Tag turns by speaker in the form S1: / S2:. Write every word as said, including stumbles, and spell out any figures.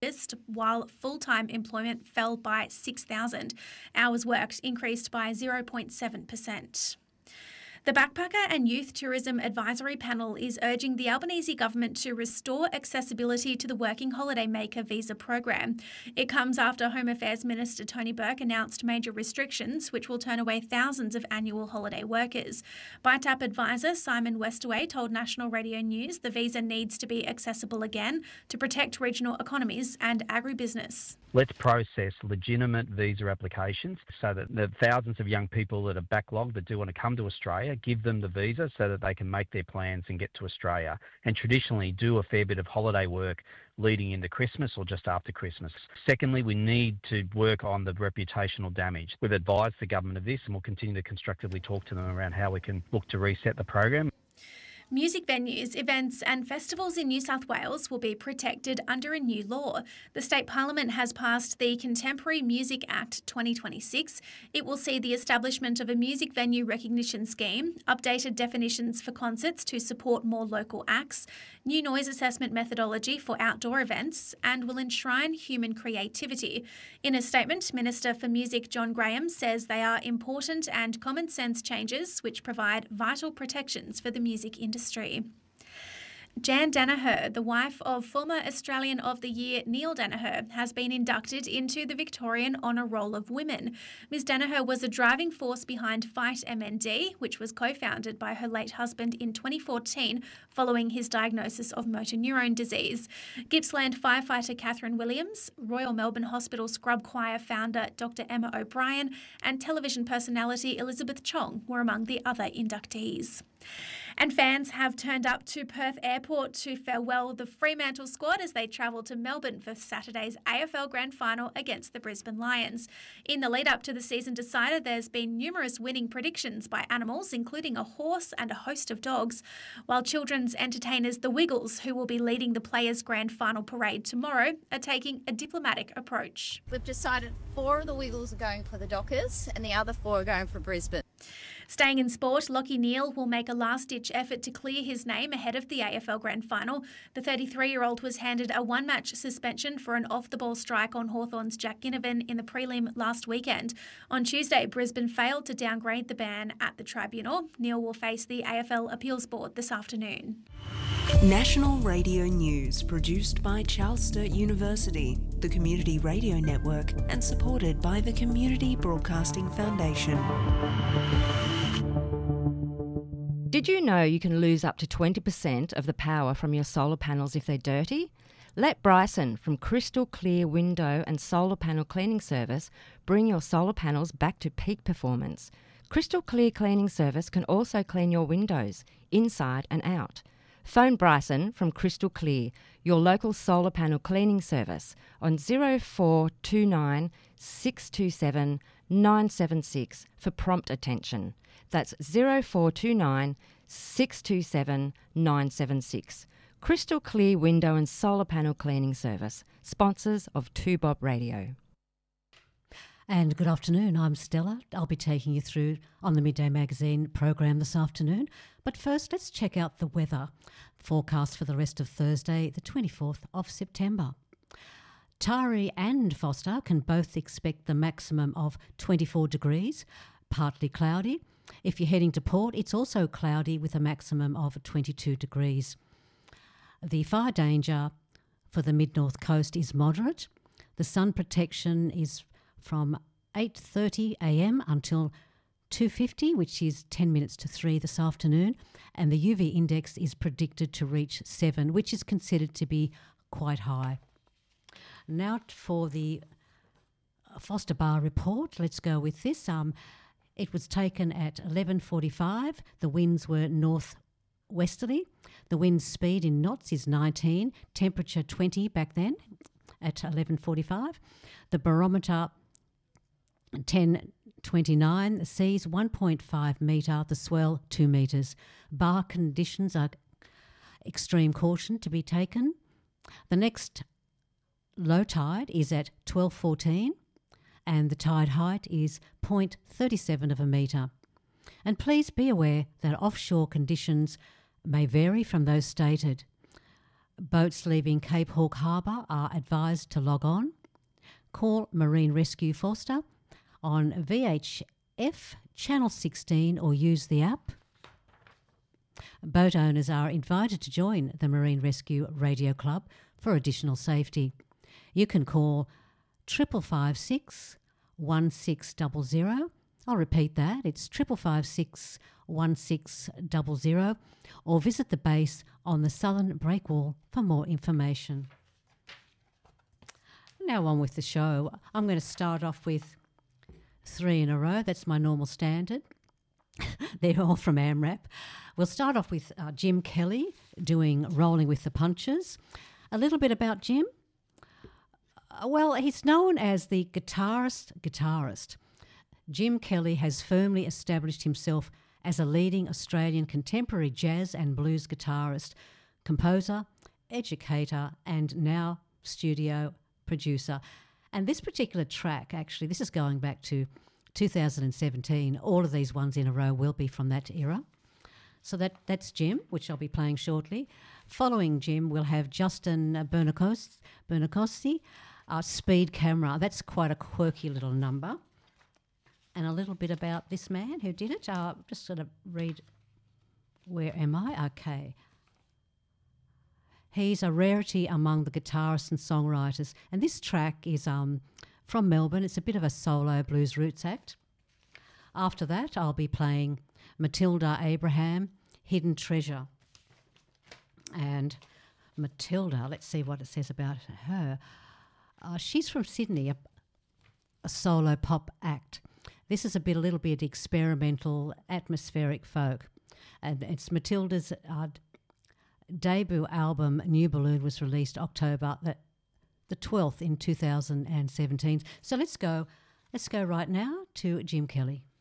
S1: while full-time employment fell by six thousand. Hours worked increased by zero point seven percent. The Backpacker and Youth Tourism Advisory Panel is urging the Albanese government to restore accessibility to the Working Holiday Maker visa program. It comes after Home Affairs Minister Tony Burke announced major restrictions which will turn away thousands of annual holiday workers. B I T A P advisor Simon Westaway told National Radio News the visa needs to be accessible again to protect regional economies and agribusiness.
S2: Let's process legitimate visa applications so that the thousands of young people that are backlogged that do want to come to Australia, give them the visa so that they can make their plans and get to Australia, and traditionally do a fair bit of holiday work leading into Christmas or just after Christmas. Secondly, we need to work on the reputational damage. We've advised the government of this and we'll continue to constructively talk to them around how we can look to reset the program.
S1: Music venues, events and festivals in New South Wales will be protected under a new law. The State Parliament has passed the Contemporary Music Act twenty twenty-six. It will see the establishment of a music venue recognition scheme, updated definitions for concerts to support more local acts, new noise assessment methodology for outdoor events, and will enshrine human creativity. In a statement, Minister for Music John Graham says they are important and common sense changes which provide vital protections for the music industry. Industry. Jan Danaher, the wife of former Australian of the Year Neil Danaher, has been inducted into the Victorian Honour Roll of Women. Miz Danaher was a driving force behind Fight M N D, which was co-founded by her late husband in twenty fourteen following his diagnosis of motor neurone disease. Gippsland firefighter Catherine Williams, Royal Melbourne Hospital Scrub Choir founder Doctor Emma O'Brien, and television personality Elizabeth Chong were among the other inductees. And fans have turned up to Perth Airport to farewell the Fremantle squad as they travel to Melbourne for Saturday's A F L Grand Final against the Brisbane Lions. In the lead-up to the season decider, there's been numerous winning predictions by animals, including a horse and a host of dogs, while children's entertainers The Wiggles, who will be leading the Players' Grand Final parade tomorrow, are taking a diplomatic approach.
S3: We've decided four of the Wiggles are going for the Dockers and the other four are going for Brisbane.
S1: Staying in sport, Lachie Neale will make a last-ditch effort to clear his name ahead of the A F L Grand Final. The thirty-three-year-old was handed a one-match suspension for an off-the-ball strike on Hawthorn's Jack Ginnivan in the prelim last weekend. On Tuesday, Brisbane failed to downgrade the ban at the tribunal. Neale will face the A F L Appeals Board this afternoon.
S4: National Radio News, produced by Charles Sturt University, the Community Radio Network, and supported by the Community Broadcasting Foundation.
S5: Did you know you can lose up to twenty percent of the power from your solar panels if they're dirty? Let Bryson from Crystal Clear Window and Solar Panel Cleaning Service bring your solar panels back to peak performance. Crystal Clear Cleaning Service can also clean your windows, inside and out. Phone Bryson from Crystal Clear, your local solar panel cleaning service, on zero four two nine, six two seven, nine seven six for prompt attention. That's zero four two nine, six two seven, nine seven six. Crystal Clear Window and Solar Panel Cleaning Service, sponsors of two Bob Radio.
S6: And good afternoon, I'm Stella. I'll be taking you through on the Midday Magazine program this afternoon. But first, let's check out the weather forecast for the rest of Thursday, the twenty-fourth of September. Tari and Foster can both expect the maximum of twenty-four degrees, partly cloudy. If you're heading to Port, it's also cloudy with a maximum of twenty-two degrees. The fire danger for the mid-north coast is moderate. The sun protection is from eight thirty a m until two fifty, which is ten minutes to three this afternoon, and the U V index is predicted to reach seven, which is considered to be quite high. Now for the Foster Bar report, let's go with this. Um, it was taken at eleven forty-five. The winds were north-westerly. The wind speed in knots is nineteen, temperature twenty back then at eleven forty-five. The barometer ten twenty-nine, the seas one point five metre, the swell two metres. Bar conditions are extreme caution to be taken. The next low tide is at twelve fourteen and the tide height is zero point three seven of a metre. And please be aware that offshore conditions may vary from those stated. Boats leaving Cape Hawke Harbour are advised to log on. Call Marine Rescue Forster on V H F Channel sixteen or use the app. Boat owners are invited to join the Marine Rescue Radio Club for additional safety. You can call triple five six one six double zero. I'll repeat that. It's triple five six one six double zero, or visit the base on the Southern Breakwall for more information. Now on with the show. I'm going to start off with three in a row. That's my normal standard. They're all from AMRAP. We'll start off with uh, Jim Kelly doing Rolling with the Punches. A little bit about Jim. Uh, well, he's known as the guitarist guitarist. Jim Kelly has firmly established himself as a leading Australian contemporary jazz and blues guitarist, composer, educator, and now studio producer. And this particular track, actually, this is going back to two thousand seventeen. All of these ones in a row will be from that era. So that that's Jim, which I'll be playing shortly. Following Jim, we'll have Justin Bernacos- Bernacosti, uh, Speed Camera. That's quite a quirky little number. And a little bit about this man who did it. Uh, just going to read, where am I? Okay. He's a rarity among the guitarists and songwriters. And this track is um, from Melbourne. It's a bit of a solo blues roots act. After that, I'll be playing Matilda Abraham, Hidden Treasure. And Matilda, let's see what it says about her. Uh, she's from Sydney, a, a solo pop act. This is a bit, a little bit experimental, atmospheric folk. And it's Matilda's uh, debut album, New Balloon, was released October the, the twelfth in two thousand seventeen. So let's go, let's go right now to Jim Kelly.